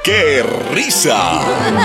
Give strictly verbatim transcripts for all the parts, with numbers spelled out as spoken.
¡Qué risa!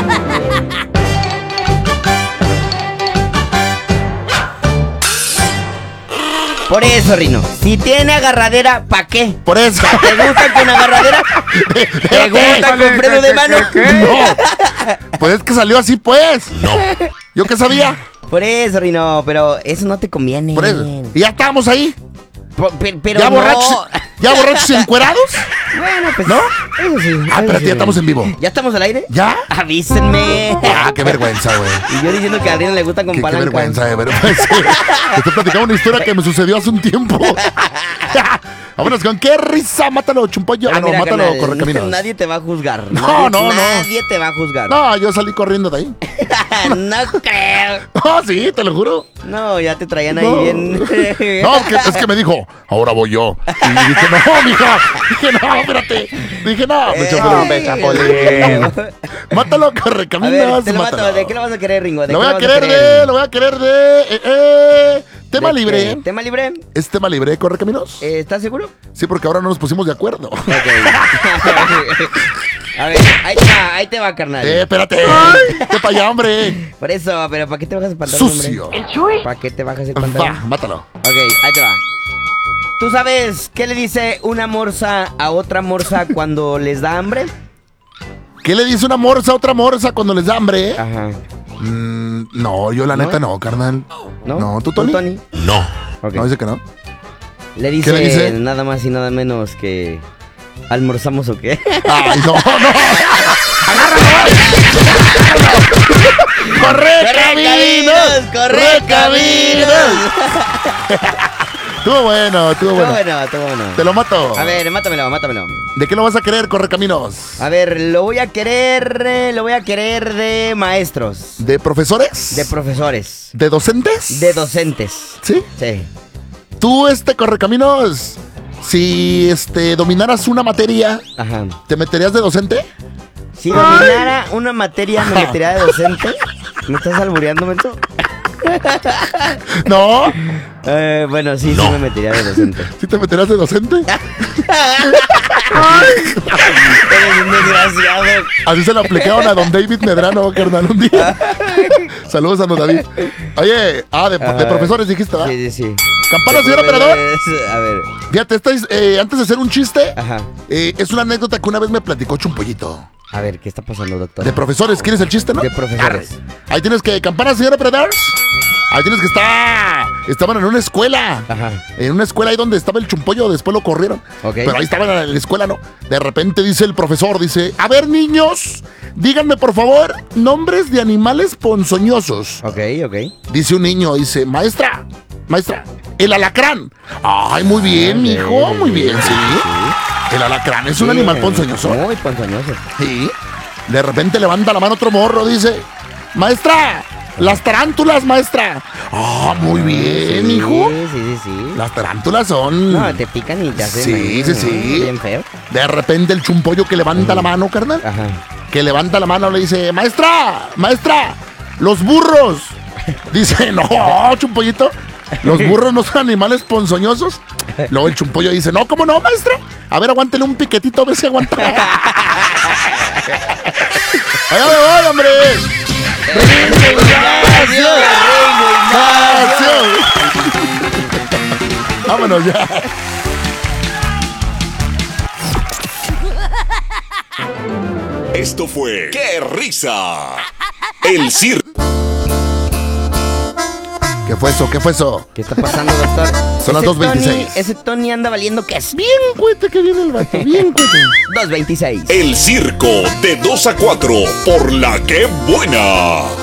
Por eso, Rino, si tiene agarradera, ¿pa' qué? Por eso. ¿Te gusta con agarradera? ¿Te gusta con freno de mano? No. Pues es que salió así, pues. No. ¿Yo qué sabía? Por eso, Rino, pero eso no te conviene. Por eso. Y ya estábamos ahí. Por- pe- pero ¿Ya no. borrachos? ¿Ya borrachos y encuerados? Bueno, pues. ¿No? Eso sí. Ah, eso espérate, sí. ya estamos en vivo. ¿Ya estamos al aire? ¿Ya? Avísenme. Ah, qué vergüenza, güey. Y yo diciendo que a Rino le gusta con Qué, qué palanca. vergüenza, de verdad. Sí. Te estoy platicando una historia que me sucedió hace un tiempo. Vámonos con qué risa. Mátalo, chumpollo. Ah, no, mira, mátalo, carnal, Correcaminos. Nadie te va a juzgar. No, nadie, no, no. Nadie te va a juzgar. No, yo salí corriendo de ahí. No creo. Oh, sí, te lo juro. No, ya te traían ahí No. bien. No, que, es que me dijo, ahora voy yo. Y dije, no, mija. Dije, no, espérate. Dije, no, me echó Eh, pero- Chapulín. Mátalo, A ver, Correcaminos. te lo mato. Mátalo. ¿De qué lo vas a querer, Ringo? ¿De Lo qué voy a vas querer de, lo voy a querer de. Eh, eh, tema ¿De libre. qué? ¿Tema libre? ¿Es tema libre, Correcaminos? Eh, ¿Estás seguro? Sí, porque ahora no nos pusimos de acuerdo. Ok. A ver, ahí te va, ahí te va, carnal. Eh, espérate. ¿Qué para allá, hombre? Por eso, pero ¿para qué te bajas el pantalón, Sucio. hombre? ¿Para qué te bajas el Va, pantalón? mátalo. Ok, ahí te va. ¿Tú sabes qué le dice una morsa a otra morsa cuando les da hambre? ¿Qué le dice una morsa a otra morsa cuando les da hambre? eh? Ajá. Mm, no, yo la ¿No? neta no, carnal. ¿No? No, ¿tú, Tony? No. Ok. No, dice que no. Le dice, ¿Qué le dice? nada más y nada menos que... ¿Almorzamos o qué? Ay, no, no. ¡Corre, caminos! ¡Corre, caminos! Estuvo bueno, estuvo Todo bueno. bueno, todo bueno. Te lo mato. A ver, mátamelo, mátamelo. ¿De qué lo vas a querer, Correcaminos? A ver, lo voy a querer, eh, lo voy a querer de maestros, ¿De profesores? de profesores, ¿De docentes? de docentes. ¿Sí? Sí. Tú, este, Correcaminos, si, este, dominaras una materia, Ajá. ¿te meterías de docente? Si dominara una materia, me Ajá. metería de docente. ¿Me estás albureando, Mento? ¿No? Eh, bueno, sí, sí No. me metería de docente. ¿Sí te meterías de docente? Eres un desgraciado. Así se lo aplicaron a don David Medrano, carnal, un día. Saludos a don David. Oye, ah, de, de Ajá. profesores dijiste, ¿verdad? Sí, sí, sí. Campana, señor operador. A ver. Fíjate, esta es, eh, antes de hacer un chiste, Ajá. eh, es una anécdota que una vez me platicó Chumpollito. A ver, ¿qué está pasando, doctor? De profesores, ¿quieres el chiste, no? De profesores. Arre. Ahí tienes que, campana, señor operador. Ahí tienes que estar. Estaban en una escuela. Ajá. En una escuela ahí donde estaba el Chumpollo, después lo corrieron. Ok. Pero ahí estaban en la escuela, ¿no? De repente dice el profesor, dice, a ver, niños, díganme por favor nombres de animales ponzoñosos. Ok, ok. Dice un niño, dice, maestra, maestra, el alacrán. Ay, muy bien, Ah, mijo, sí, muy sí, bien, sí. El alacrán es un Sí, animal ponzoñoso. Muy ponzoñoso. Sí. De repente levanta la mano otro morro, dice, maestra, las tarántulas, maestra. Ah, muy bien, Sí, hijo. Sí, sí, sí. Las tarántulas son... No, te pican y te hacen. Sí, ahí, sí, sí. Bien feo. De repente el chumpollo que levanta la mano, carnal. Ajá. Que levanta la mano le dice, maestra, maestra, los burros. Dice, no, chumpollito, los burros no son animales ponzoñosos. Luego el chumpollo dice, no, ¿cómo no, maestra? A ver, aguántele un piquetito, a ver si aguanta. ¡Allá me voy, hombre! ¡Vámonos ya! Esto fue ¡Qué risa! El circo. ¿Qué fue eso? ¿Qué fue eso? ¿Qué está pasando, doctor? Son las Ese dos veintiséis. Tony- Ese Tony anda valiendo que es Bien cuete que viene el vato, bien cuete. dos veintiséis. El circo de dos a cuatro por la que buena.